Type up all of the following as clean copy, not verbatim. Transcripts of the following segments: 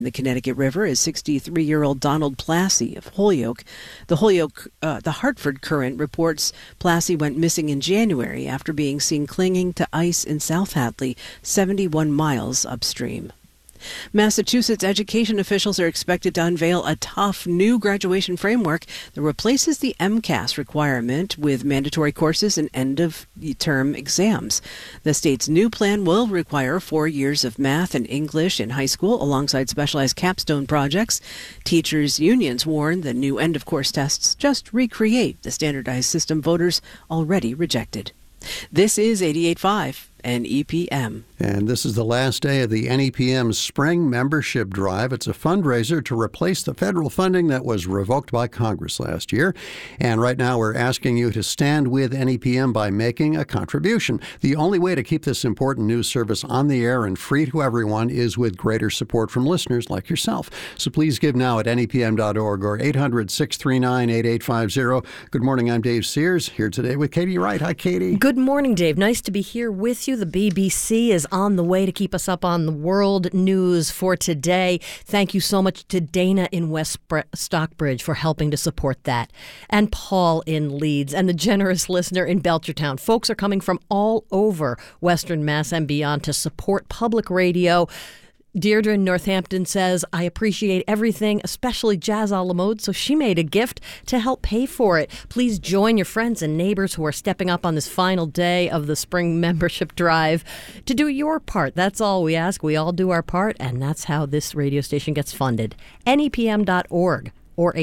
The Connecticut River is 63-year-old Donald Plassey of Holyoke. The Hartford Courant reports Plassey went missing in January after being seen clinging to ice in South Hadley, 71 miles upstream. Massachusetts education officials are expected to unveil a tough new graduation framework that replaces the MCAS requirement with mandatory courses and end-of-term exams. The state's new plan will require 4 years of math and English in high school alongside specialized capstone projects. Teachers' unions warn the new end-of-course tests just recreate the standardized system voters already rejected. This is 88.5 NEPM. And this is the last day of the NEPM Spring Membership Drive. It's a fundraiser to replace the federal funding that was revoked by Congress last year. And right now we're asking you to stand with NEPM by making a contribution. The only way to keep this important news service on the air and free to everyone is with greater support from listeners like yourself. So please give now at nepm.org or 800-639-8850. Good morning, I'm Dave Sears, here today with Katie Wright. Hi, Katie. Good morning, Dave. Nice to be here with you. The BBC is on the way to keep us up on the world news for today. Thank you so much to Dana in West Stockbridge for helping to support that, and Paul in Leeds, and the generous listener in Belchertown. Folks are coming from all over Western Mass and beyond to support public radio. Deirdre in Northampton says, I appreciate everything, especially Jazz a la mode, so she made a gift to help pay for it. Please join your friends and neighbors who are stepping up on this final day of the spring membership drive to do your part. That's all we ask. We all do our part, and that's how this radio station gets funded. NEPM.org. or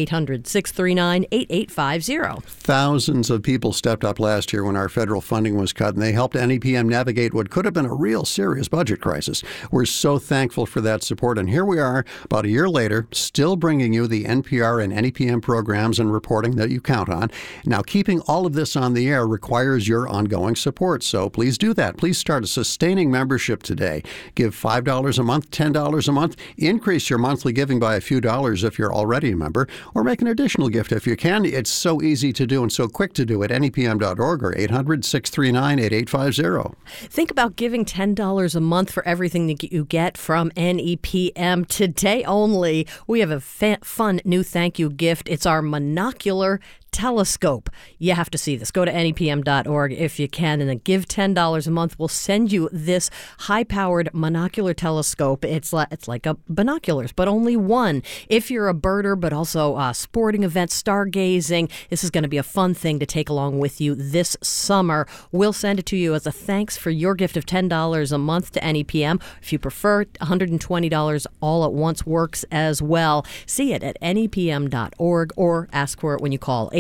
800-639-8850. Thousands of people stepped up last year when our federal funding was cut, and they helped NEPM navigate what could have been a real serious budget crisis. We're so thankful for that support, and here we are, about a year later, still bringing you the NPR and NEPM programs and reporting that you count on. Now, keeping all of this on the air requires your ongoing support, so please do that. Please start a sustaining membership today. Give $5 a month, $10 a month. Increase your monthly giving by a few dollars if you're already a member, or make an additional gift if you can. It's so easy to do and so quick to do at nepm.org or 800-639-8850. Think about giving $10 a month for everything that you get from NEPM. Today only, we have a fun new thank you gift. It's our monocular telescope. You have to see this. Go to nepm.org if you can, and then give $10 a month. We'll send you this high-powered monocular telescope. It's like a binoculars, but only one. If you're a birder, but also sporting events, stargazing, this is going to be a fun thing to take along with you this summer. We'll send it to you as a thanks for your gift of $10 a month to NEPM. If you prefer, $120 all at once works as well. See it at nepm.org or ask for it when you call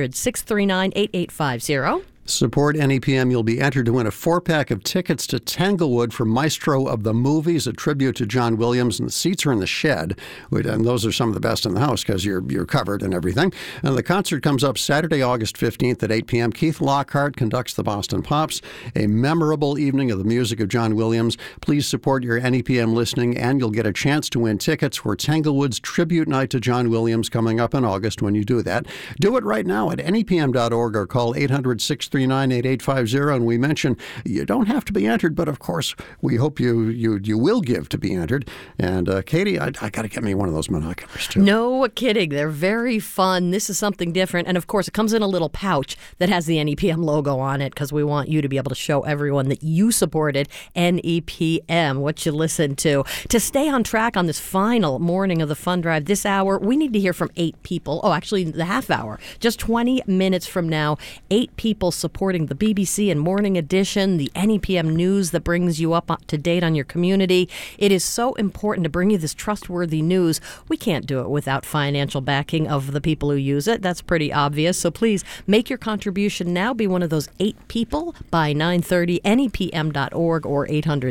800-639-8850. Support NEPM. You'll be entered to win a 4-pack of tickets to Tanglewood for Maestro of the Movies, a tribute to John Williams, and the seats are in the shed. And those are some of the best in the house because you're covered and everything. And the concert comes up Saturday, August 15th at 8 p.m. Keith Lockhart conducts the Boston Pops, a memorable evening of the music of John Williams. Please support your NEPM listening, and you'll get a chance to win tickets for Tanglewood's tribute night to John Williams coming up in August when you do that. Do it right now at nepm.org or call 800-639-8850. And we mentioned you don't have to be entered, but of course we hope you will give to be entered. And Katie, I got to get me one of those monoculars too. No kidding. They're very fun. This is something different. And of course, it comes in a little pouch that has the NEPM logo on it because we want you to be able to show everyone that you supported NEPM, what you listen to. To stay on track on this final morning of the fund drive this hour, we need to hear from 8 people. Oh, actually, the half hour. Just 20 minutes from now, 8 people supporting the BBC and Morning Edition, the NEPM news that brings you up to date on your community. It is so important to bring you this trustworthy news. We can't do it without financial backing of the people who use it. That's pretty obvious. So please make your contribution now. Be one of those 8 people by 9:30, nepm.org or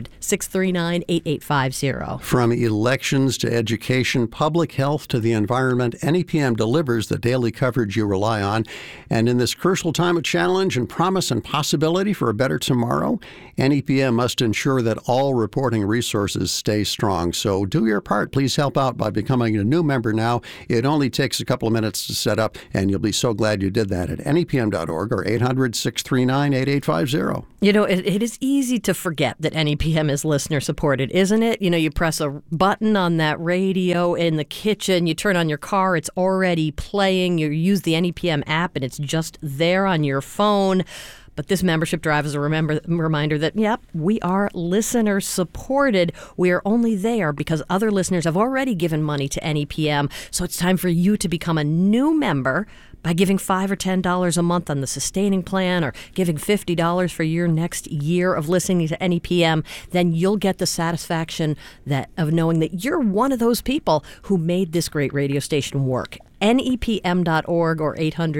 800-639-8850. From elections to education, public health to the environment, NEPM delivers the daily coverage you rely on. And in this crucial time of challenge and vision, promise, and possibility for a better tomorrow? NEPM must ensure that all reporting resources stay strong. So do your part. Please help out by becoming a new member now. It only takes a couple of minutes to set up, and you'll be so glad you did that at NEPM.org or 800-639-8850. You know, it is easy to forget that NEPM is listener-supported, isn't it? You know, you press a button on that radio in the kitchen, you turn on your car, it's already playing, you use the NEPM app, and it's just there on your phone. But this membership drive is a reminder that, yep, we are listener-supported. We are only there because other listeners have already given money to NEPM. So it's time for you to become a new member by giving $5 or $10 a month on the sustaining plan or giving $50 for your next year of listening to NEPM. Then you'll get the satisfaction of knowing that you're one of those people who made this great radio station work. NEPM.org or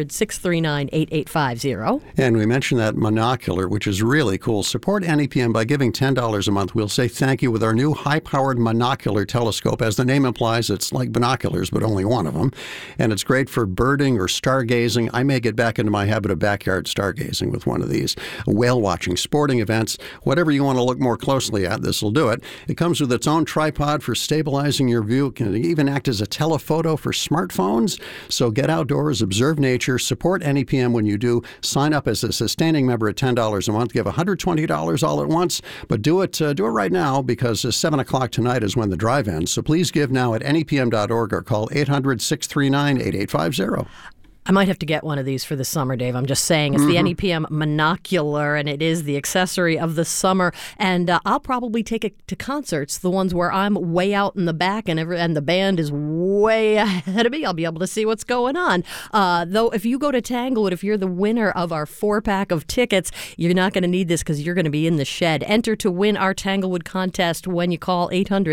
800-639-8850. And we mentioned that monocular, which is really cool. Support NEPM by giving $10 a month. We'll say thank you with our new high-powered monocular telescope. As the name implies, it's like binoculars, but only one of them. And it's great for birding or stargazing. I may get back into my habit of backyard stargazing with one of these. Whale watching, sporting events, whatever you want to look more closely at, this will do it. It comes with its own tripod for stabilizing your view. It can even act as a telephoto for smartphones. So get outdoors, observe nature, support NEPM when you do. Sign up as a sustaining member at $10 a month. Give $120 all at once, but do it right now because 7 o'clock tonight is when the drive ends. So please give now at NEPM.org or call 800-639-8850. I might have to get one of these for the summer, Dave. I'm just saying. It's the NEPM monocular, and it is the accessory of the summer. And I'll probably take it to concerts, the ones where I'm way out in the back and the band is way ahead of me. I'll be able to see what's going on. Though, if you go to Tanglewood, if you're the winner of our 4-pack of tickets, you're not going to need this because you're going to be in the shed. Enter to win our Tanglewood contest when you call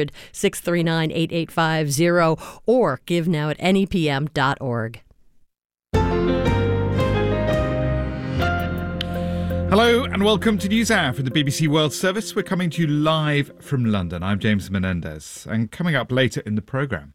800-639-8850 or give now at NEPM.org. Hello and welcome to NewsHour from the BBC World Service. We're coming to you live from London. I'm James Menendez, and coming up later in the programme.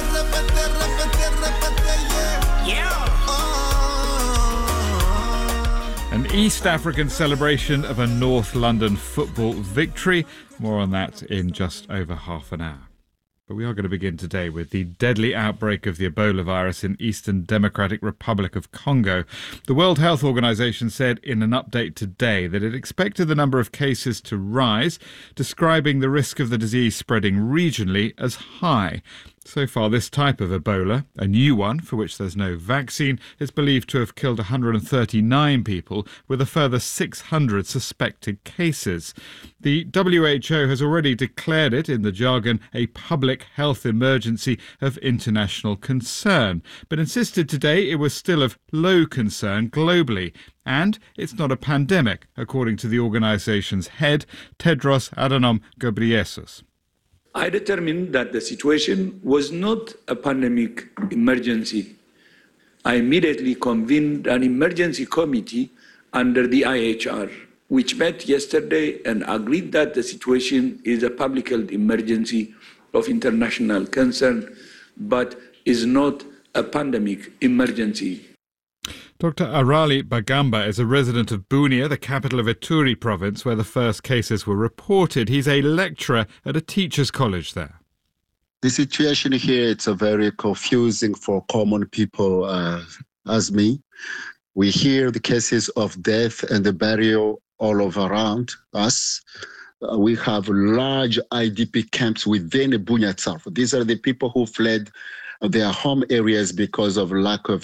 An East African celebration of a North London football victory. More on that in just over half an hour. But we are going to begin today with the deadly outbreak of the Ebola virus in Eastern Democratic Republic of Congo. The World Health Organization said in an update today that it expected the number of cases to rise, describing the risk of the disease spreading regionally as high. So far, this type of Ebola, a new one for which there's no vaccine, is believed to have killed 139 people, with a further 600 suspected cases. The WHO has already declared it, in the jargon, a public health emergency of international concern, but insisted today it was still of low concern globally. And it's not a pandemic, according to the organization's head, Tedros Adhanom Ghebreyesus. I determined that the situation was not a pandemic emergency. I immediately convened an emergency committee under the IHR, which met yesterday and agreed that the situation is a public health emergency of international concern, but is not a pandemic emergency. Dr. Arali Bagamba is a resident of Bunia, the capital of Ituri province, where the first cases were reported. He's a lecturer at a teachers' college there. The situation here, it's a very confusing for common people as me. We hear the cases of death and the burial all over around us. We have large IDP camps within Bunia itself. These are the people who fled their home areas because of lack of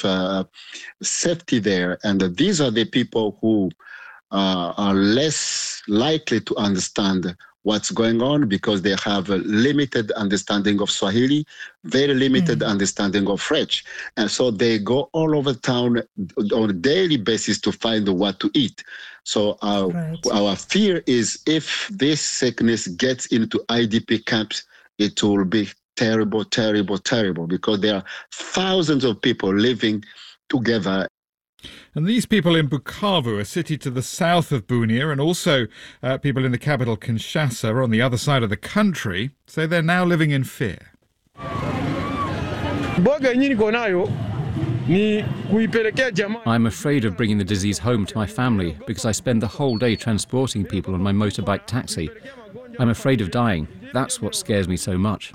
safety there. And these are the people who are less likely to understand what's going on because they have a limited understanding of Swahili, very limited understanding of French. And so they go all over town on a daily basis to find what to eat. So our fear is if this sickness gets into IDP camps, it will be terrible, terrible, terrible, because there are thousands of people living together. And these people in Bukavu, a city to the south of Bunia, and also people in the capital Kinshasa on the other side of the country, say they're now living in fear. I'm afraid of bringing the disease home to my family because I spend the whole day transporting people on my motorbike taxi. I'm afraid of dying. That's what scares me so much.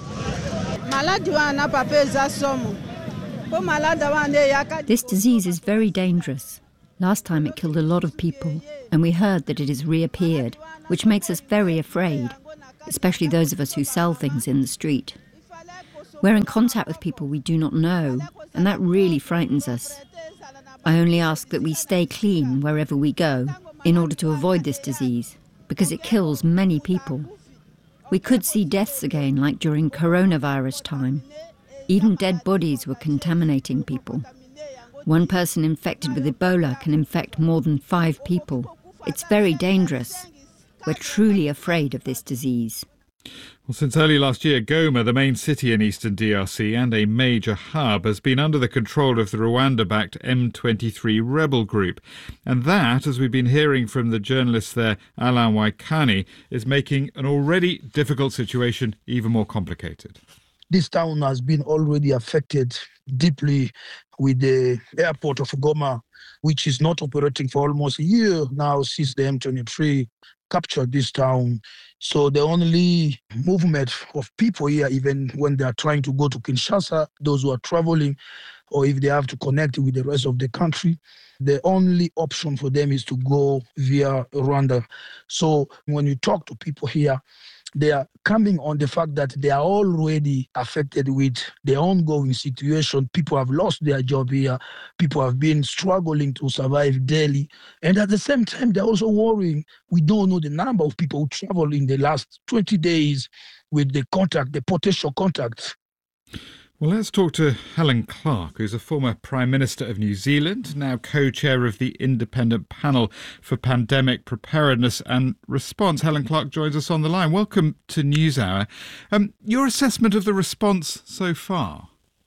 This disease is very dangerous. Last time it killed a lot of people, and we heard that it has reappeared, which makes us very afraid, especially those of us who sell things in the street. We're in contact with people we do not know, and that really frightens us. I only ask that we stay clean wherever we go in order to avoid this disease, because it kills many people. We could see deaths again like during coronavirus time. Even dead bodies were contaminating people. One person infected with Ebola can infect more than 5 people. It's very dangerous. We're truly afraid of this disease. Well, since early last year, Goma, the main city in eastern DRC and a major hub, has been under the control of the Rwanda-backed M23 rebel group. And that, as we've been hearing from the journalist there, Alain Waikani, is making an already difficult situation even more complicated. This town has been already affected deeply with the airport of Goma, which is not operating for almost a year now since the M23 captured this town. So the only movement of people here, even when they are trying to go to Kinshasa, those who are traveling, or if they have to connect with the rest of the country, the only option for them is to go via Rwanda. So when you talk to people here, they are coming on the fact that they are already affected with the ongoing situation. People have lost their job here. People have been struggling to survive daily. And at the same time, they're also worrying. We don't know the number of people who traveled in the last 20 days with the potential contacts. Well, let's talk to Helen Clark, who's a former Prime Minister of New Zealand, now co-chair of the Independent Panel for Pandemic Preparedness and Response. Helen Clark joins us on the line. Welcome to NewsHour. Your assessment of the response so far?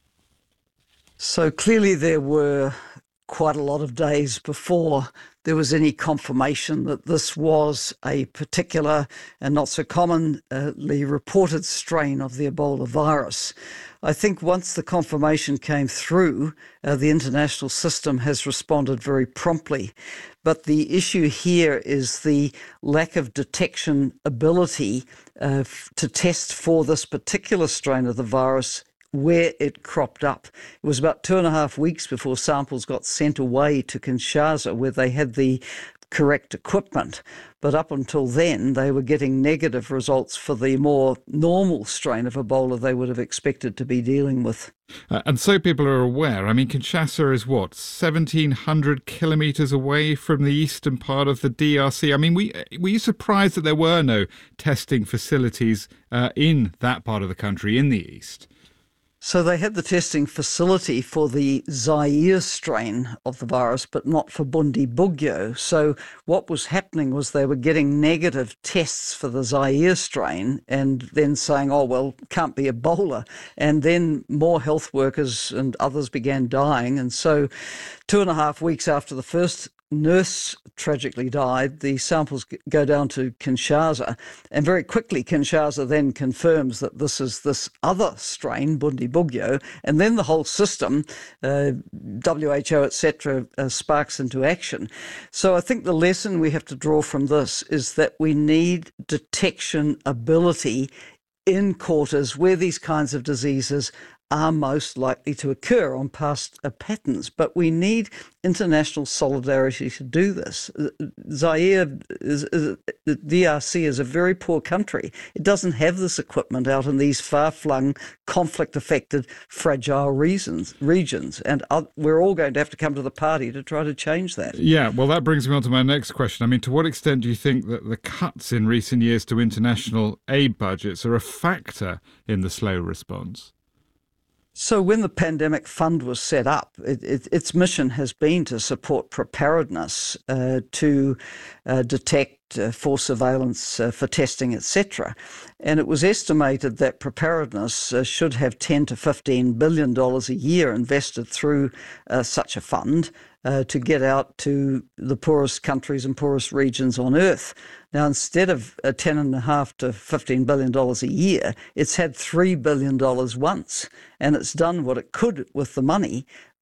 So clearly there were quite a lot of days before there was any confirmation that this was a particular and not so commonly reported strain of the Ebola virus. I think once the confirmation came through, the international system has responded very promptly. But the issue here is the lack of detection ability to test for this particular strain of the virus where it cropped up. It was about 2.5 weeks before samples got sent away to Kinshasa, where they had the correct equipment. But up until then, they were getting negative results for the more normal strain of Ebola they would have expected to be dealing with. And so people are aware. I mean, Kinshasa is what, 1,700 kilometres away from the eastern part of the DRC? I mean, were you surprised that there were no testing facilities in that part of the country, in the east? So they had the testing facility for the Zaire strain of the virus, but not for Bundibugyo. So what was happening was they were getting negative tests for the Zaire strain and then saying, oh, well, can't be Ebola. And then more health workers and others began dying. And so 2.5 weeks after the first nurse tragically died, the samples go down to Kinshasa, and very quickly Kinshasa then confirms that this is this other strain, Bundibugyo, and then the whole system, WHO, etc., sparks into action. So I think the lesson we have to draw from this is that we need detection ability in quarters where these kinds of diseases are most likely to occur on past patterns. But we need international solidarity to do this. Zaire, the DRC is a very poor country. It doesn't have this equipment out in these far-flung, conflict-affected, fragile regions. And we're all going to have to come to the party to try to change that. Yeah, well, that brings me on to my next question. I mean, to what extent do you think that the cuts in recent years to international aid budgets are a factor in the slow response? So when the Pandemic Fund was set up, its mission has been to support preparedness, to detect, for surveillance, for testing, etc. And it was estimated that preparedness should have $10 to $15 billion a year invested through such a fund to get out to the poorest countries and poorest regions on Earth. Now, instead of $10.5 to $15 billion a year, it's had $3 billion once, and it's done what it could with the money,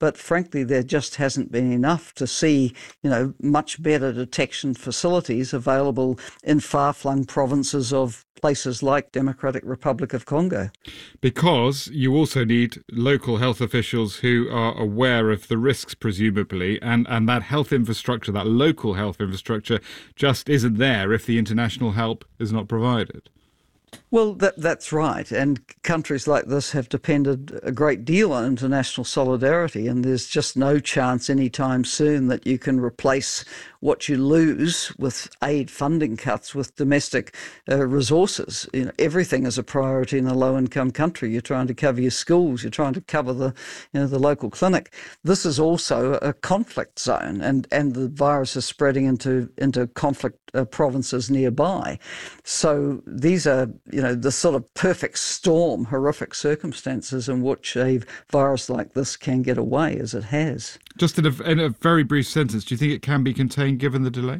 but frankly, there just hasn't been enough to see, much better detection facilities available in far-flung provinces of places like Democratic Republic of Congo. Because you also need local health officials who are aware of the risks, presumably, and that health infrastructure, that local health infrastructure, just isn't there if the international help is not provided. Well, that's right. And countries like this have depended a great deal on international solidarity, and there's just no chance anytime soon that you can replace what you lose with aid funding cuts with domestic resources. Everything is a priority in a low-income country. You're trying to cover your schools, you're trying to cover the local clinic. This is also a conflict zone, and the virus is spreading into conflict provinces nearby. So these are the sort of perfect storm, horrific circumstances in which a virus like this can get away, as it has. Just in a very brief sentence, do you think it can be contained given the delay?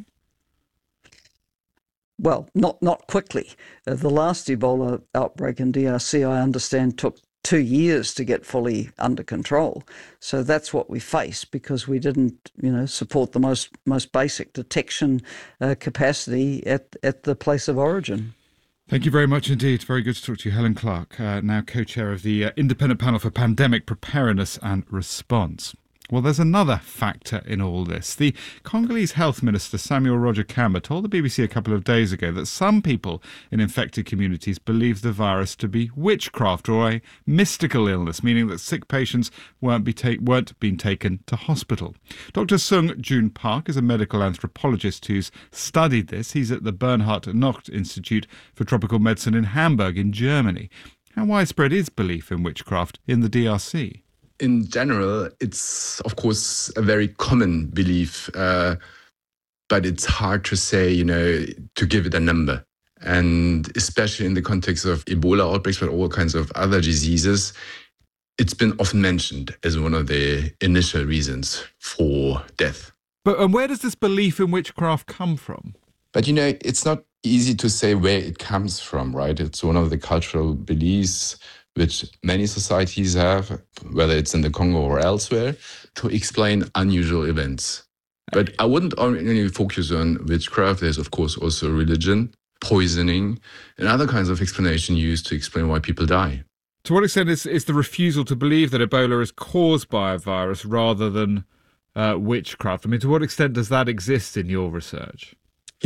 Well, not quickly. The last Ebola outbreak in DRC, I understand, took 2 years to get fully under control. So that's what we face because we didn't, support the most basic detection capacity at the place of origin. Thank you very much indeed. Very good to talk to you. Helen Clark, now co-chair of the Independent Panel for Pandemic Preparedness and Response. Well, there's another factor in all this. The Congolese Health Minister, Samuel Roger Kamba, told the BBC a couple of days ago that some people in infected communities believe the virus to be witchcraft or a mystical illness, meaning that sick patients weren't being taken to hospital. Dr. Sung Jun Park is a medical anthropologist who's studied this. He's at the Bernhard Nocht Institute for Tropical Medicine in Hamburg in Germany. How widespread is belief in witchcraft in the DRC? In general, it's, of course, a very common belief, but it's hard to say, to give it a number. And especially in the context of Ebola outbreaks, but all kinds of other diseases, it's been often mentioned as one of the initial reasons for death. And where does this belief in witchcraft come from? But, it's not easy to say where it comes from, right? It's one of the cultural beliefs which many societies have, whether it's in the Congo or elsewhere, to explain unusual events. But I wouldn't only focus on witchcraft. There's, of course, also religion, poisoning, and other kinds of explanation used to explain why people die. To what extent is the refusal to believe that Ebola is caused by a virus rather than witchcraft? I mean, to what extent does that exist in your research?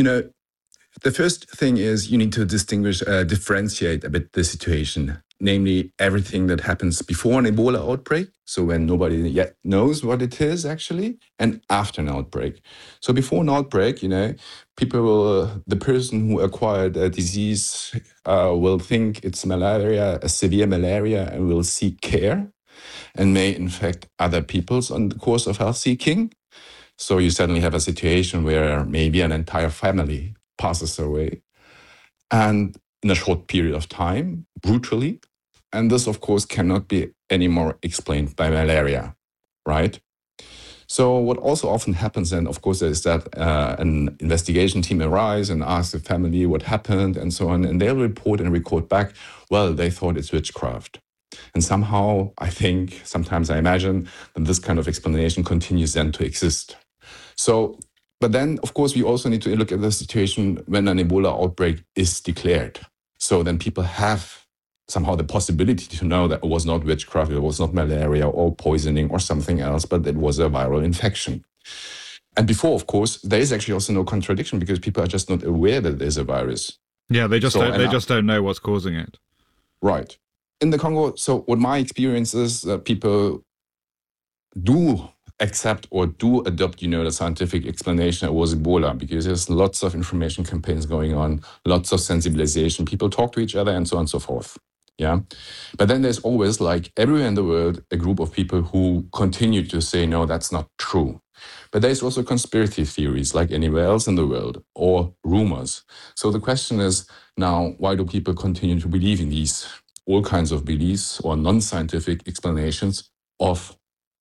The first thing is you need to differentiate a bit the situation. Namely, everything that happens before an Ebola outbreak, so when nobody yet knows what it is actually, and after an outbreak. So before an outbreak, the person who acquired a disease will think it's malaria, a severe malaria, and will seek care and may infect other peoples on the course of health seeking. So you suddenly have a situation where maybe an entire family passes away. And in a short period of time, brutally. And this, of course, cannot be anymore explained by malaria, right? So what also often happens then, of course, is that an investigation team arrives and asks the family what happened and so on, and they'll report and record back, well, they thought it's witchcraft. And somehow, sometimes I imagine, that this kind of explanation continues then to exist. So, but then, of course, we also need to look at the situation when an Ebola outbreak is declared. So then people have somehow the possibility to know that it was not witchcraft, it was not malaria or poisoning or something else, but it was a viral infection. And before, of course, there is actually also no contradiction because people are just not aware that there's a virus. Yeah, they just don't know what's causing it. Right. In the Congo, so what my experience is that people do accept or do adopt, the scientific explanation it was Ebola, because there's lots of information campaigns going on, lots of sensibilization. People talk to each other and so on and so forth. Yeah. But then there's always, like everywhere in the world, a group of people who continue to say, no, that's not true. But there's also conspiracy theories like anywhere else in the world, or rumors. So the question is now, why do people continue to believe in these all kinds of beliefs or non-scientific explanations of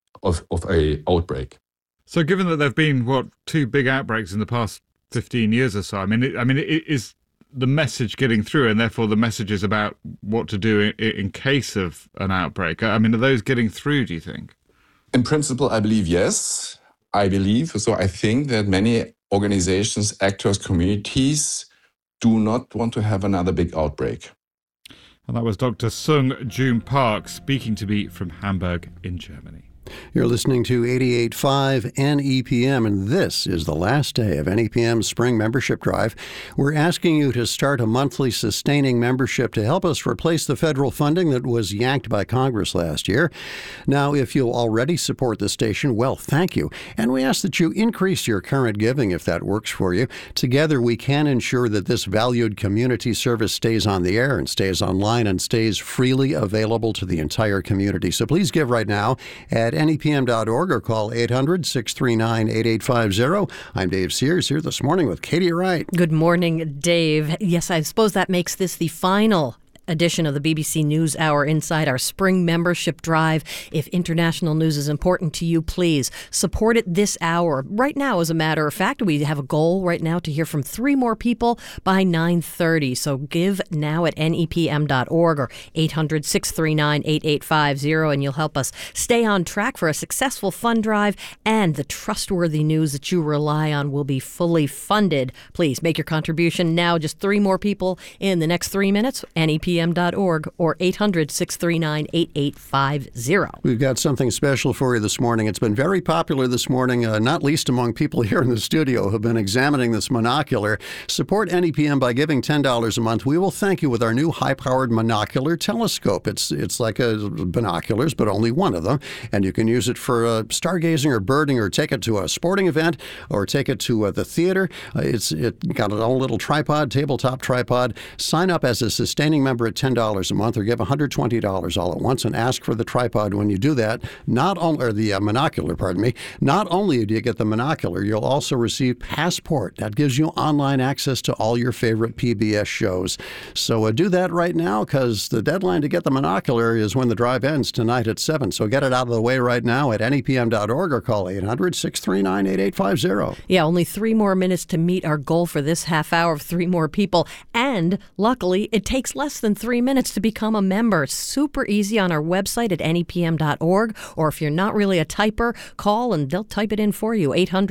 a outbreak? So given that there have been, 2 big outbreaks in the past 15 years or so, it is the message getting through, and therefore the message is about what to do in case of an outbreak. Are those getting through, do you think? In principle, I believe yes. I think that many organizations, actors, communities do not want to have another big outbreak. And that was Dr. Sung Joon Park speaking to me from Hamburg in Germany. You're listening to 88.5 NEPM, and this is the last day of NEPM's Spring Membership Drive. We're asking you to start a monthly sustaining membership to help us replace the federal funding that was yanked by Congress last year. Now, if you'll already support the station, well, thank you. And we ask that you increase your current giving if that works for you. Together, we can ensure that this valued community service stays on the air and stays online and stays freely available to the entire community. So please give right now at NEPM.org or call 800-639-8850. I'm Dave Sears here this morning with Katie Wright. Good morning, Dave. Yes, I suppose that makes this the final edition of the BBC NewsHour inside our spring membership drive. If international news is important to you, please support it this hour. Right now, as a matter of fact, we have a goal right now to hear from 3 more people by 9:30. So give now at nepm.org or 800-639-8850, and you'll help us stay on track for a successful fund drive, and the trustworthy news that you rely on will be fully funded. Please make your contribution now. Just 3 more people in the next 3 minutes. NEPM.org or 800-639-8850. We've got something special for you this morning. It's been very popular this morning, not least among people here in the studio who have been examining this monocular. Support NEPM by giving $10 a month. We will thank you with our new high-powered monocular telescope. It's like binoculars, but only one of them. And you can use it for stargazing or birding, or take it to a sporting event, or take it to the theater. It got an own little tripod, tabletop tripod. Sign up as a sustaining member at $10 a month, or give $120 all at once, and ask for the tripod when you do that. Not only the monocular, Not only do you get the monocular, you'll also receive Passport. That gives you online access to all your favorite PBS shows. So do that right now, because the deadline to get the monocular is when the drive ends tonight at 7. So get it out of the way right now at nepm.org or call 800-639-8850. Yeah, only 3 more minutes to meet our goal for this half hour of 3 more people. And luckily, it takes less than 3 minutes to become a member. It's super easy on our website at nepm.org, or if you're not really a typer, call and they'll type it in for you.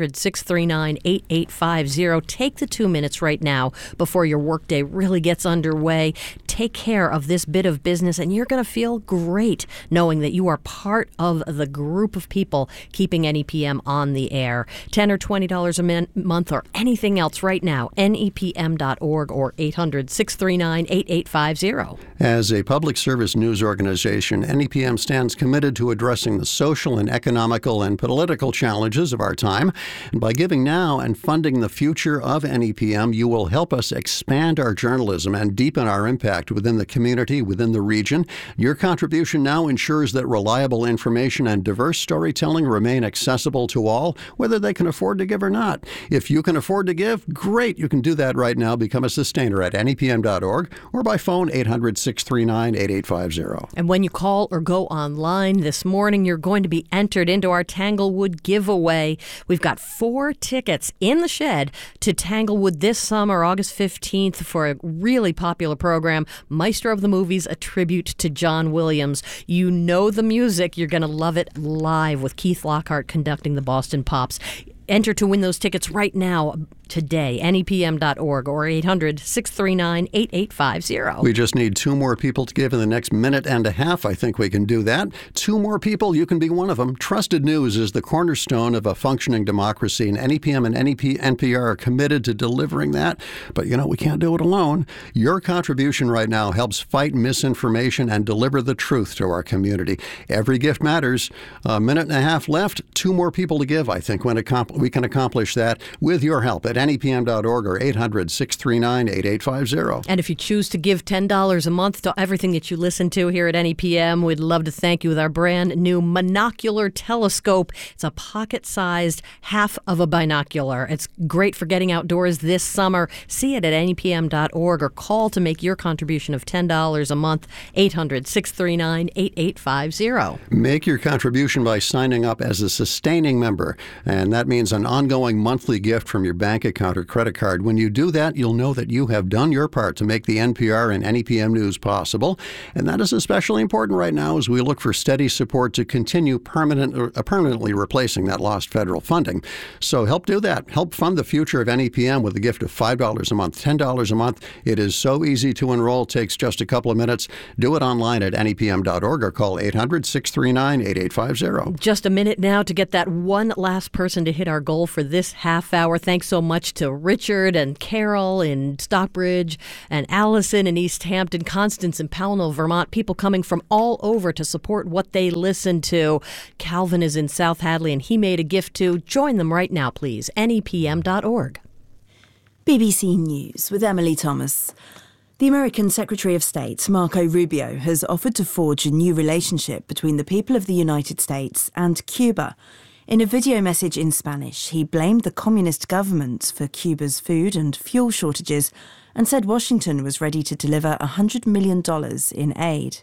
800-639-8850. Take the 2 minutes right now before your workday really gets underway. Take care of this bit of business, and you're going to feel great knowing that you are part of the group of people keeping NEPM on the air. $10 or $20 a month or anything else right now. nepm.org or 800-639-8850. As a public service news organization, NEPM stands committed to addressing the social and economical and political challenges of our time. And by giving now and funding the future of NEPM, you will help us expand our journalism and deepen our impact within the community, within the region. Your contribution now ensures that reliable information and diverse storytelling remain accessible to all, whether they can afford to give or not. If you can afford to give, great. You can do that right now. Become a sustainer at nepm.org or by phone 800-639-8850. And when you call or go online this morning, you're going to be entered into our Tanglewood giveaway. We've got 4 tickets in the shed to Tanglewood this summer, August 15th, for a really popular program, Maestro of the Movies, a tribute to John Williams. You know the music. You're going to love it live with Keith Lockhart conducting the Boston Pops. Enter to win those tickets right now, today, nepm.org or 800-639-8850. We just need 2 more people to give in the next minute and a half. I think we can do that. 2 more people, you can be one of them. Trusted news is the cornerstone of a functioning democracy, and NEPM and NPR are committed to delivering that. But, we can't do it alone. Your contribution right now helps fight misinformation and deliver the truth to our community. Every gift matters. A minute and a half left. 2 more people to give. I think we can accomplish that with your help at nepm.org or 800-639-8850. And if you choose to give $10 a month to everything that you listen to here at NEPM, we'd love to thank you with our brand new monocular telescope. It's a pocket-sized half of a binocular. It's great for getting outdoors this summer. See it at nepm.org or call to make your contribution of $10 a month, 800-639-8850. Make your contribution by signing up as a sustaining member, and that means an ongoing monthly gift from your bank account or credit card. When you do that, you'll know that you have done your part to make the NPR and NEPM news possible. And that is especially important right now as we look for steady support to continue permanently replacing that lost federal funding. So help do that. Help fund the future of NEPM with a gift of $5 a month, $10 a month. It is so easy to enroll. Takes just a couple of minutes. Do it online at nepm.org or call 800-639-8850. Just a minute now to get that one last person to hit our goal for this half hour. Thanks so much to Richard and Carol in Stockbridge and Allison in East Hampton, Constance in Pownell, Vermont. People coming from all over to support what they listen to. Calvin is in South Hadley and he made a gift too. Join them right now, please. nepm.org. BBC News with Emily Thomas. The American Secretary of State, Marco Rubio, has offered to forge a new relationship between the people of the United States and Cuba. In a video message in Spanish, he blamed the communist government for Cuba's food and fuel shortages and said Washington was ready to deliver $100 million in aid.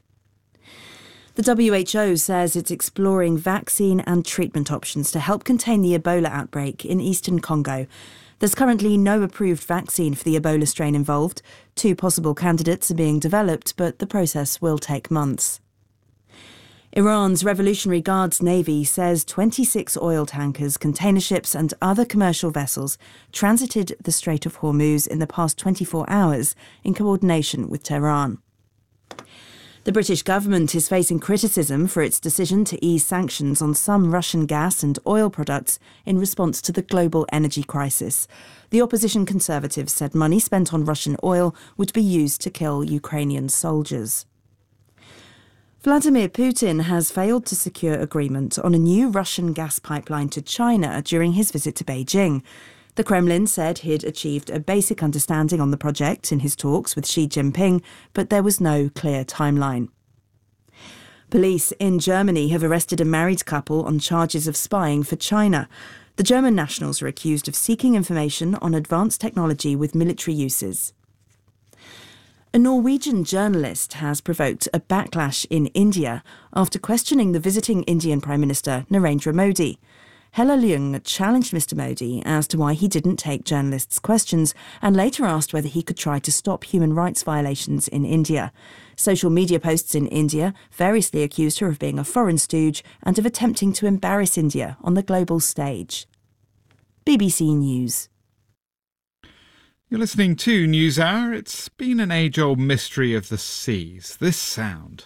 The WHO says it's exploring vaccine and treatment options to help contain the Ebola outbreak in eastern Congo. There's currently no approved vaccine for the Ebola strain involved. 2 possible candidates are being developed, but the process will take months. Iran's Revolutionary Guards Navy says 26 oil tankers, container ships and other commercial vessels transited the Strait of Hormuz in the past 24 hours in coordination with Tehran. The British government is facing criticism for its decision to ease sanctions on some Russian gas and oil products in response to the global energy crisis. The opposition Conservatives said money spent on Russian oil would be used to kill Ukrainian soldiers. Vladimir Putin has failed to secure agreement on a new Russian gas pipeline to China during his visit to Beijing. The Kremlin said he'd achieved a basic understanding on the project in his talks with Xi Jinping, but there was no clear timeline. Police in Germany have arrested a married couple on charges of spying for China. The German nationals are accused of seeking information on advanced technology with military uses. A Norwegian journalist has provoked a backlash in India after questioning the visiting Indian Prime Minister Narendra Modi. Hela Leung challenged Mr Modi as to why he didn't take journalists' questions and later asked whether he could try to stop human rights violations in India. Social media posts in India variously accused her of being a foreign stooge and of attempting to embarrass India on the global stage. BBC News. You're listening to NewsHour. It's been an age-old mystery of the seas. This sound.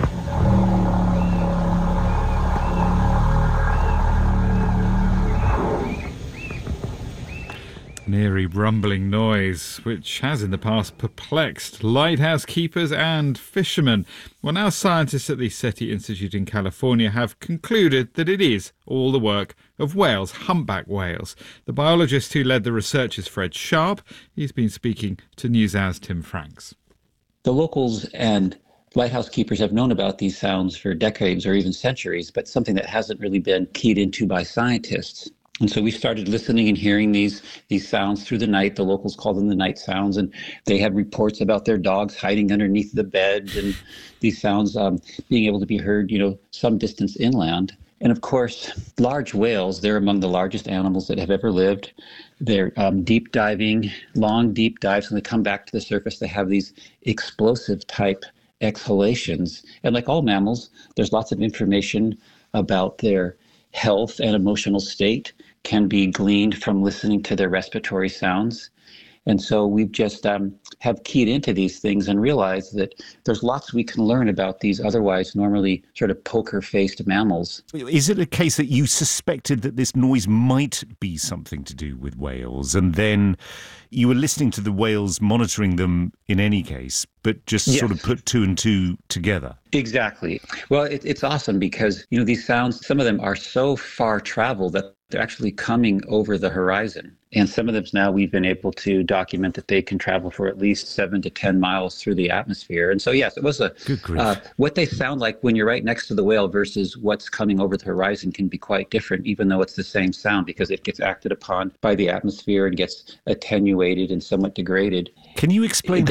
An eerie rumbling noise, which has in the past perplexed lighthouse keepers and fishermen. Well, now scientists at the SETI Institute in California have concluded that it is all the work of whales, humpback whales. The biologist who led the research is Fred Sharp. He's been speaking to NewsHour's Tim Franks. The locals and lighthouse keepers have known about these sounds for decades or even centuries, but something that hasn't really been keyed into by scientists. And so we started listening and hearing these sounds through the night. The locals call them the night sounds, and they had reports about their dogs hiding underneath the bed, and these sounds being able to be heard, some distance inland. And of course, large whales, they're among the largest animals that have ever lived. They're deep diving, long deep dives. When they come back to the surface, they have these explosive type exhalations. And like all mammals, there's lots of information about their health and emotional state can be gleaned from listening to their respiratory sounds. And so we've just have keyed into these things and realized that there's lots we can learn about these otherwise normally sort of poker-faced mammals. Is it a case that you suspected that this noise might be something to do with whales, and then you were listening to the whales, monitoring them in any case, but just sort of put 2 and 2 together? Exactly. Well, it's awesome because, these sounds, some of them are so far traveled that they're actually coming over the horizon. And some of them now we've been able to document that they can travel for at least 7 to 10 miles through the atmosphere. And so, yes, it was what they sound like when you're right next to the whale versus what's coming over the horizon can be quite different, even though it's the same sound, because it gets acted upon by the atmosphere and gets attenuated and somewhat degraded. Can you explain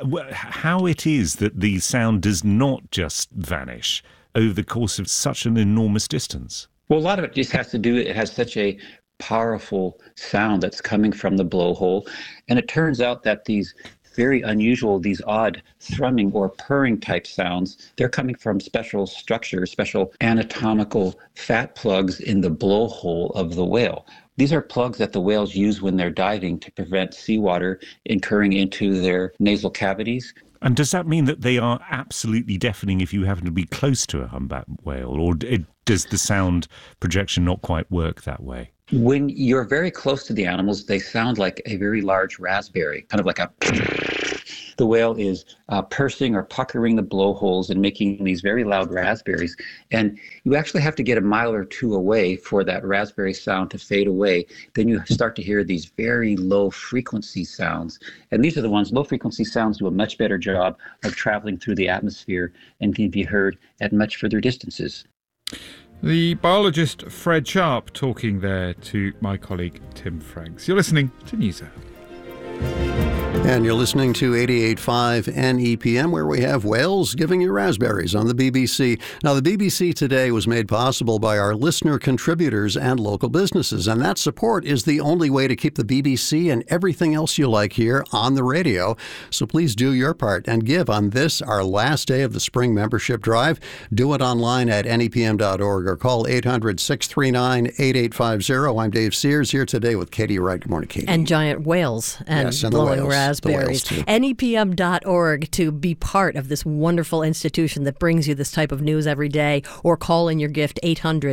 how it is that the sound does not just vanish over the course of such an enormous distance? Well, a lot of it just has to do, it has such a powerful sound that's coming from the blowhole. And it turns out that these very unusual, these odd thrumming or purring type sounds, they're coming from special structures, special anatomical fat plugs in the blowhole of the whale. These are plugs that the whales use when they're diving to prevent seawater incurring into their nasal cavities. And does that mean that they are absolutely deafening if you happen to be close to a humpback whale, or does the sound projection not quite work that way? When you're very close to the animals, they sound like a very large raspberry, kind of like a... The whale is pursing or puckering the blowholes and making these very loud raspberries. And you actually have to get a mile or two away for that raspberry sound to fade away. Then you start to hear these very low frequency sounds. And these are the ones, low frequency sounds do a much better job of traveling through the atmosphere and can be heard at much further distances. The biologist Fred Sharp talking there to my colleague Tim Franks. You're listening to NewsHour. And you're listening to 88.5 NEPM, where we have whales giving you raspberries on the BBC. Now, the BBC Today was made possible by our listener contributors and local businesses, and that support is the only way to keep the BBC and everything else you like here on the radio. So please do your part and give on this, our last day of the spring membership drive. Do it online at nepm.org or call 800-639-8850. I'm Dave Sears here today with Katie Wright. Good morning, Katie. And giant whales and blowing raspberries. NEPM.org to be part of this wonderful institution that brings you this type of news every day, or call in your gift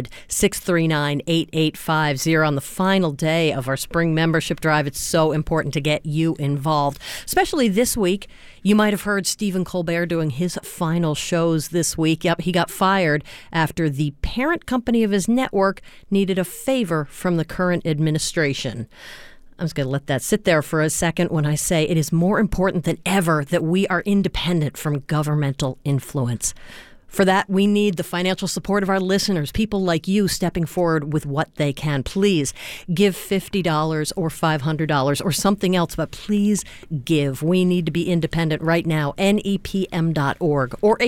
800-639-8850 on the final day of our spring membership drive. It's so important to get you involved, especially this week. You might have heard Stephen Colbert doing his final shows this week. Yep, he got fired after the parent company of his network needed a favor from the current administration. I'm just going to let that sit there for a second when I say it is more important than ever that we are independent from governmental influence. For that, we need the financial support of our listeners, people like you stepping forward with what they can. Please give $50 or $500 or something else, but please give. We need to be independent right now. NEPM.org or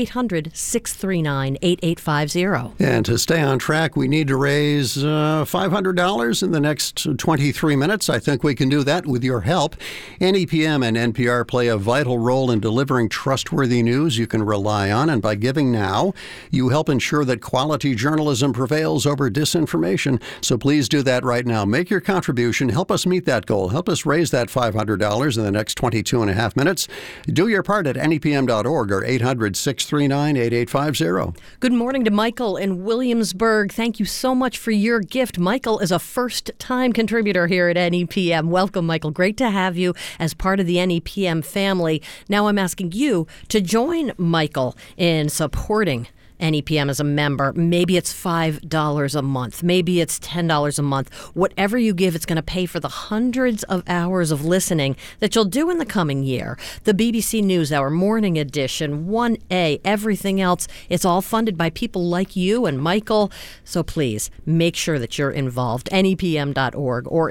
800-639-8850. And to stay on track, we need to raise $500 in the next 23 minutes. I think we can do that with your help. NEPM and NPR play a vital role in delivering trustworthy news you can rely on, and by giving now, you help ensure that quality journalism prevails over disinformation. So please do that right now. Make your contribution. Help us meet that goal. Help us raise that $500 in the next 22 and a half minutes. Do your part at nepm.org or 800-639-8850. Good morning to Michael in Williamsburg. Thank you so much for your gift. Michael is a first-time contributor here at NEPM. Welcome, Michael. Great to have you as part of the NEPM family. Now I'm asking you to join Michael in supporting NEPM as a member. Maybe it's $5 a month. Maybe it's $10 a month. Whatever you give, it's going to pay for the hundreds of hours of listening that you'll do in the coming year. The BBC NewsHour, Morning Edition, 1A, everything else. It's all funded by people like you and Michael. So please make sure that you're involved. NEPM.org or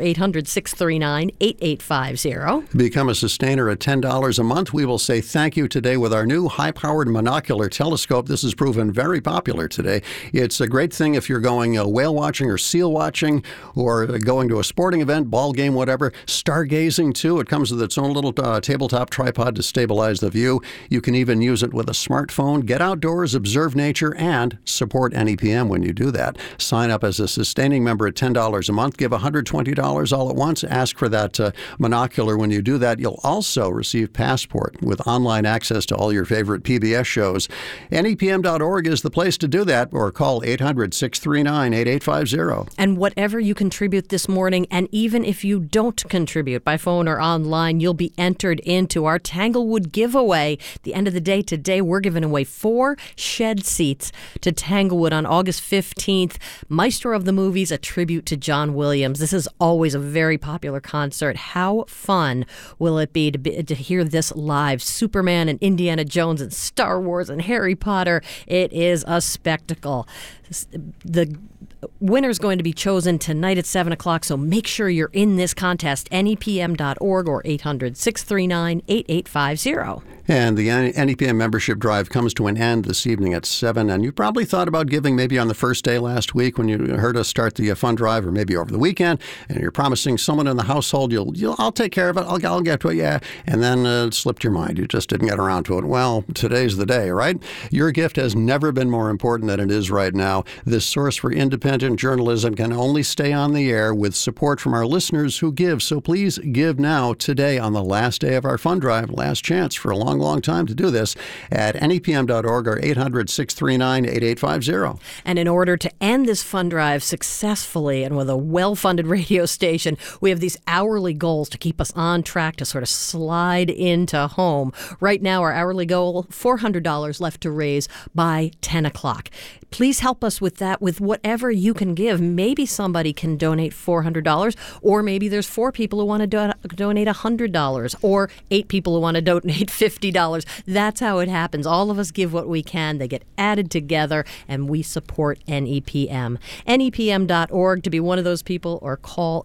800-639-8850. Become a sustainer at $10 a month. We will say thank you today with our new high-powered monocular telescope. This has proven very popular today. It's a great thing if you're going whale watching or seal watching or going to a sporting event, ball game, whatever. Stargazing, too. It comes with its own little tabletop tripod to stabilize the view. You can even use it with a smartphone. Get outdoors, observe nature, and support NEPM when you do that. Sign up as a sustaining member at $10 a month. Give $120 all at once. Ask for that monocular when you do that. You'll also receive Passport with online access to all your favorite PBS shows. NEPM.org is the place to do that, or call 800-639-8850. And whatever you contribute this morning, and even if you don't contribute by phone or online, you'll be entered into our Tanglewood giveaway. At the end of the day today, we're giving away 4 shed seats to Tanglewood on August 15th. Maestro of the Movies, a tribute to John Williams. This is always a very popular concert. How fun will it be to hear this live? Superman and Indiana Jones and Star Wars and Harry Potter. It is a spectacle. The winner's going to be chosen tonight at 7 o'clock, so make sure you're in this contest. NEPM.org or 800-639-8850. And the NEPM membership drive comes to an end this evening at 7. And you probably thought about giving maybe on the first day last week when you heard us start the fund drive, or maybe over the weekend, and you're promising someone in the household, I'll take care of it, I'll get to it, yeah. And then it slipped your mind. You just didn't get around to it. Well, today's the day, right? Your gift has never been more important than it is right now. This source for independent journalism can only stay on the air with support from our listeners who give. So please give now, today, on the last day of our fund drive, last chance for a long time to do this, at nepm.org or 800-639-8850. And in order to end this fund drive successfully and with a well-funded radio station, we have these hourly goals to keep us on track to sort of slide into home. Right now, our hourly goal, $400 left to raise by 10 o'clock. Please help us with that, with whatever you can give. Maybe somebody can donate $400, or maybe there's 4 people who want to donate $100, or 8 people who want to donate $50. That's how it happens. All of us give what we can. They get added together, and we support NEPM. NEPM.org to be one of those people, or call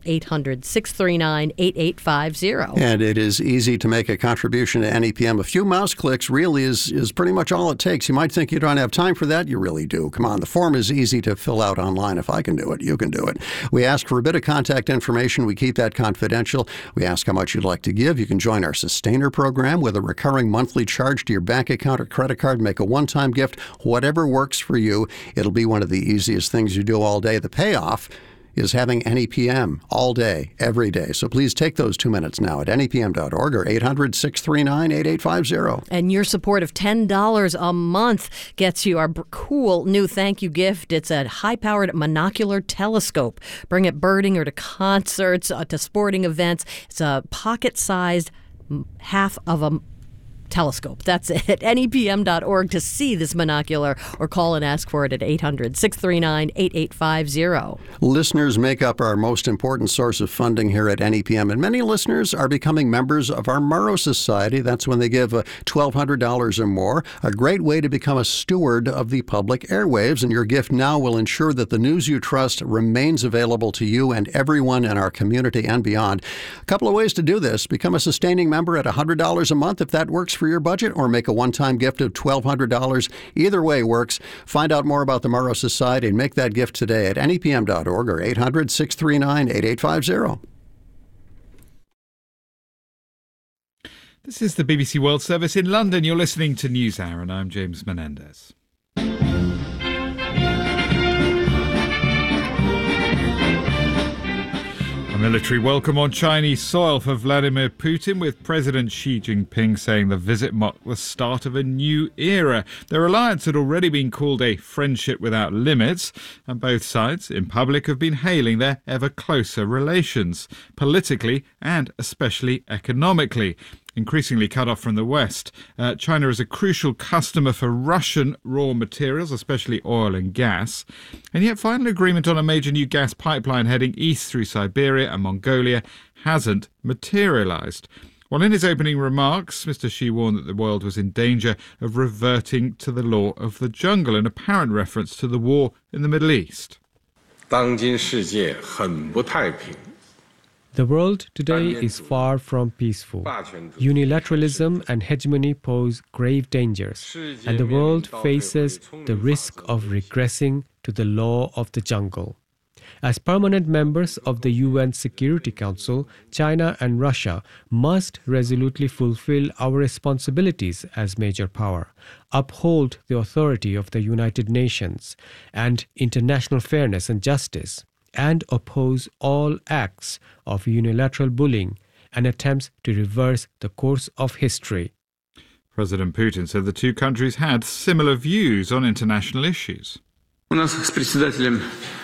800-639-8850. And it is easy to make a contribution to NEPM. A few mouse clicks really is pretty much all it takes. You might think you don't have time for that. You really do. Come on, the form is easy to fill out online. If I can do it, you can do it. We ask for a bit of contact information. We keep that confidential. We ask how much you'd like to give. You can join our Sustainer program with a recurring monthly charge to your bank account or credit card. Make a one-time gift, whatever works for you. It'll be one of the easiest things you do all day. The payoff is having NEPM all day, every day. So please take those 2 minutes now at nepm.org or 800-639-8850. And your support of $10 a month gets you our cool new thank you gift. It's a high-powered monocular telescope. Bring it birding or to concerts, to sporting events. It's a pocket-sized half of a telescope. That's it. NEPM.org to see this monocular, or call and ask for it at 800-639-8850. Listeners make up our most important source of funding here at NEPM, and many listeners are becoming members of our Murrow Society. That's when they give $1,200 or more, a great way to become a steward of the public airwaves, and your gift now will ensure that the news you trust remains available to you and everyone in our community and beyond. A couple of ways to do this. Become a sustaining member at $100 a month if that works for your budget, or make a one-time gift of $1,200. Either way works. Find out more about the Murrow Society and make that gift today at nepm.org or 800-639-8850. This is the BBC World Service in London. You're listening to NewsHour, and I'm James Menendez. A military welcome on Chinese soil for Vladimir Putin, with President Xi Jinping saying the visit marked the start of a new era. Their alliance had already been called a friendship without limits, and both sides in public have been hailing their ever closer relations, politically and especially economically. Increasingly cut off from the West, China is a crucial customer for Russian raw materials, especially oil and gas. And yet final agreement on a major new gas pipeline heading east through Siberia and Mongolia hasn't materialised. Well, in his opening remarks, Mr. Xi warned that the world was in danger of reverting to the law of the jungle, an apparent reference to the war in the Middle East. 当今世界很不太平。 The world today is far from peaceful. Unilateralism and hegemony pose grave dangers, and the world faces the risk of regressing to the law of the jungle. As permanent members of the UN Security Council, China and Russia must resolutely fulfill our responsibilities as major power, uphold the authority of the United Nations and international fairness and justice, and oppose all acts of unilateral bullying and attempts to reverse the course of history. President Putin said the two countries had similar views on international issues. The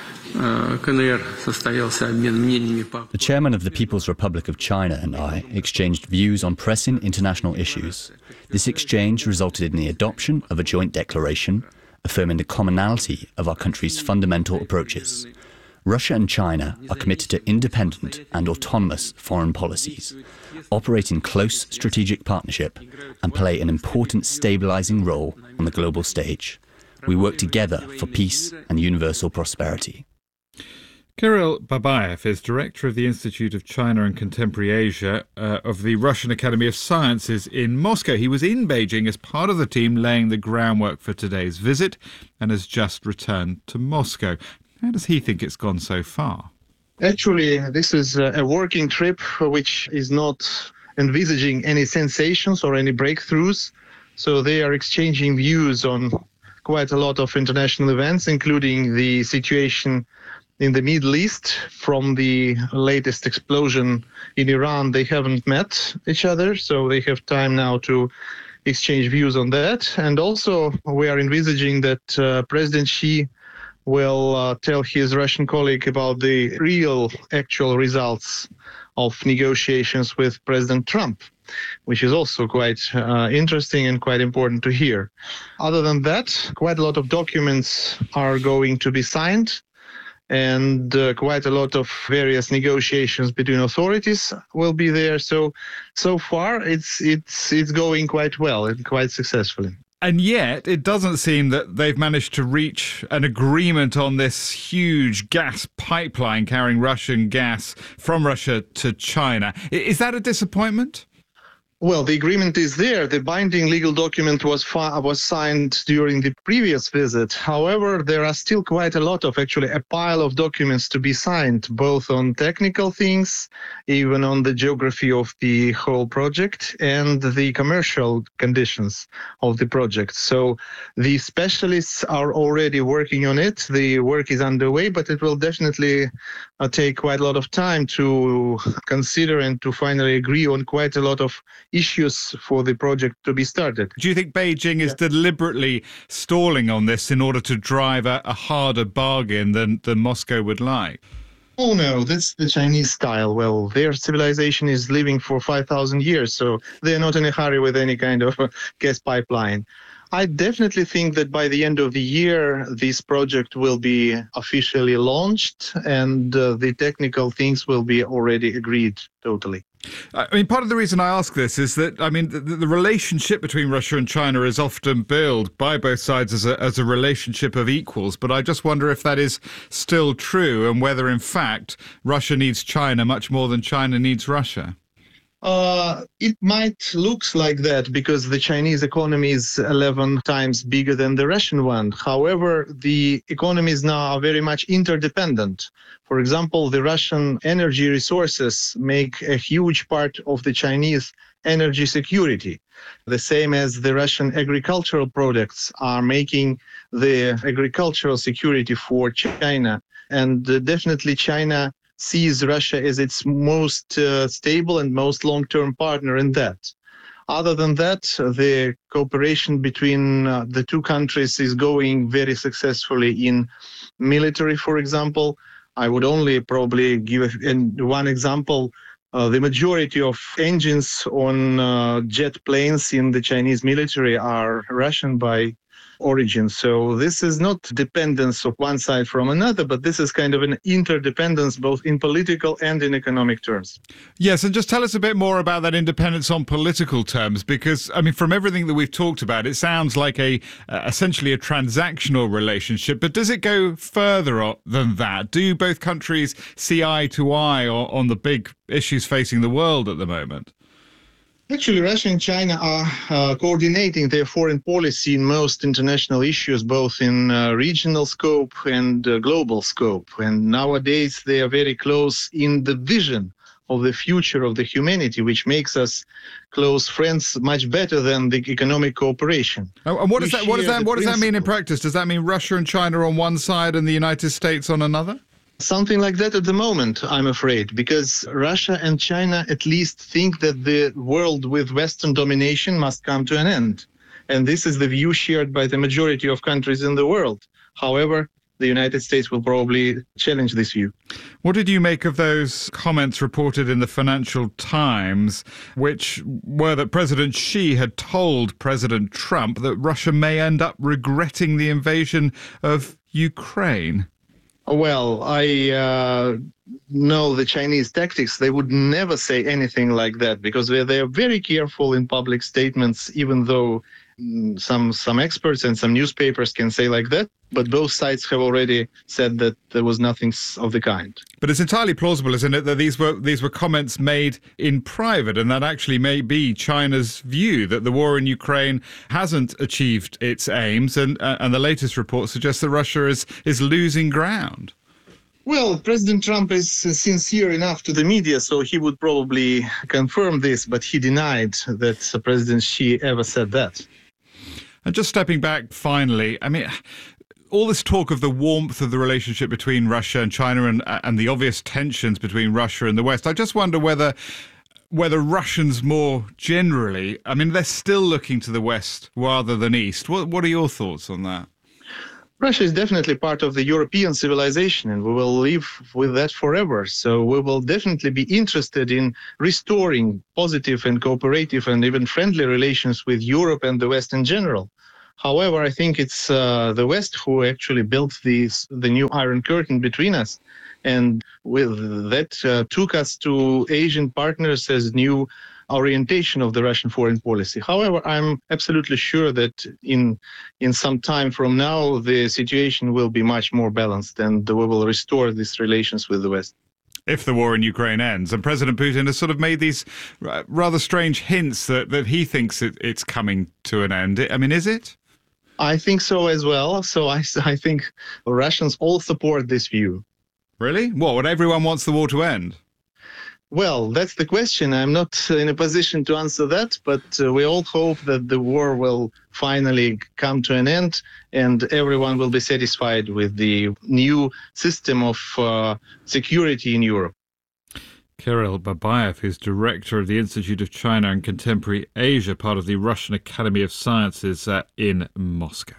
chairman of the People's Republic of China and I exchanged views on pressing international issues. This exchange resulted in the adoption of a joint declaration affirming the commonality of our country's fundamental approaches. Russia and China are committed to independent and autonomous foreign policies, operate in close strategic partnership, and play an important stabilizing role on the global stage. We work together for peace and universal prosperity. Kirill Babayev is director of the Institute of China and Contemporary Asia of the Russian Academy of Sciences in Moscow. He was in Beijing as part of the team laying the groundwork for today's visit and has just returned to Moscow. How does he think it's gone so far? Actually, this is a working trip which is not envisaging any sensations or any breakthroughs. So they are exchanging views on quite a lot of international events, including the situation in the Middle East. From the latest explosion in Iran, they haven't met each other, so they have time now to exchange views on that. And also, we are envisaging that President Xi will tell his Russian colleague about the real, actual results of negotiations with President Trump, which is also quite interesting and quite important to hear. Other than that, quite a lot of documents are going to be signed, and quite a lot of various negotiations between authorities will be there. So far, it's going quite well and quite successfully. And yet, it doesn't seem that they've managed to reach an agreement on this huge gas pipeline carrying Russian gas from Russia to China. Is that a disappointment? Well, the agreement is there. The binding legal document was signed during the previous visit. However, there are still quite a lot of, actually, a pile of documents to be signed, both on technical things, even on the geography of the whole project, and the commercial conditions of the project. So the specialists are already working on it. The work is underway, but it will definitely take quite a lot of time to consider and to finally agree on quite a lot of issues for the project to be started. Do you think Beijing is deliberately stalling on this in order to drive a harder bargain than Moscow would like? Oh no, that's the Chinese style. Well, their civilization is living for 5,000 years, so they're not in a hurry with any kind of gas pipeline. I definitely think that by the end of the year, this project will be officially launched and the technical things will be already agreed totally. I mean, part of the reason I ask this is that, I mean, the relationship between Russia and China is often billed by both sides as a relationship of equals. But I just wonder if that is still true and whether, in fact, Russia needs China much more than China needs Russia. It might look like that because the Chinese economy is 11 times bigger than the Russian one. However, the economies now are very much interdependent. For example, the Russian energy resources make a huge part of the Chinese energy security, the same as the Russian agricultural products are making the agricultural security for China. And definitely China sees Russia as its most stable and most long-term partner in that. Other than that, the cooperation between the two countries is going very successfully in military, for example. I would only probably give one example. The majority of engines on jet planes in the Chinese military are Russian by origin. So this is not dependence of one side from another, but this is kind of an interdependence both in political and in economic terms. Yes, and just tell us a bit more about that independence on political terms, because, I mean, from everything that we've talked about, it sounds like essentially a transactional relationship, but does it go further than that? Do both countries see eye to eye on the big issues facing the world at the moment? Actually, Russia and China are coordinating their foreign policy in most international issues, both in regional scope and global scope. And nowadays, they are very close in the vision of the future of the humanity, which makes us close friends much better than the economic cooperation. And what does that mean in practice? Does that mean Russia and China on one side and the United States on another? Something like that at the moment, I'm afraid, because Russia and China at least think that the world with Western domination must come to an end. And this is the view shared by the majority of countries in the world. However, the United States will probably challenge this view. What did you make of those comments reported in the Financial Times, which were that President Xi had told President Trump that Russia may end up regretting the invasion of Ukraine? Well, I know the Chinese tactics. They would never say anything like that because they are very careful in public statements, even though Some experts and some newspapers can say like that, but both sides have already said that there was nothing of the kind. But it's entirely plausible, isn't it, that these were comments made in private, and that actually may be China's view that the war in Ukraine hasn't achieved its aims, and the latest report suggests that Russia is losing ground. Well, President Trump is sincere enough to the media, so he would probably confirm this, but he denied that President Xi ever said that. And just stepping back finally, I mean, all this talk of the warmth of the relationship between Russia and China and the obvious tensions between Russia and the West, I just wonder whether Russians more generally, I mean, they're still looking to the West rather than East. What are your thoughts on that? Russia is definitely part of the European civilization, and we will live with that forever. So we will definitely be interested in restoring positive and cooperative and even friendly relations with Europe and the West in general. However, I think it's the West who actually built the new Iron Curtain between us. And with that took us to Asian partners as new orientation of the Russian foreign policy. However, I'm absolutely sure that in some time from now, the situation will be much more balanced and we will restore these relations with the West. If the war in Ukraine ends. And President Putin has sort of made these rather strange hints that he thinks it's coming to an end. I mean, is it? I think so as well. So I think Russians all support this view. Really? What, everyone wants the war to end? Well, that's the question. I'm not in a position to answer that, but we all hope that the war will finally come to an end and everyone will be satisfied with the new system of security in Europe. Kirill Babayev, who's director of the Institute of China and Contemporary Asia, part of the Russian Academy of Sciences in Moscow.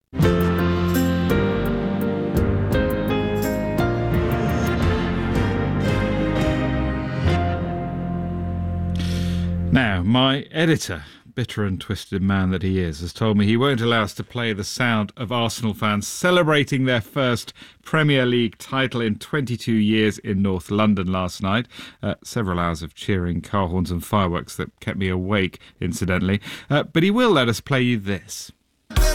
Now, my editor, bitter and twisted man that he is, has told me he won't allow us to play the sound of Arsenal fans celebrating their first Premier League title in 22 years in North London last night. Several hours of cheering, car horns and fireworks that kept me awake, incidentally. But he will let us play you this.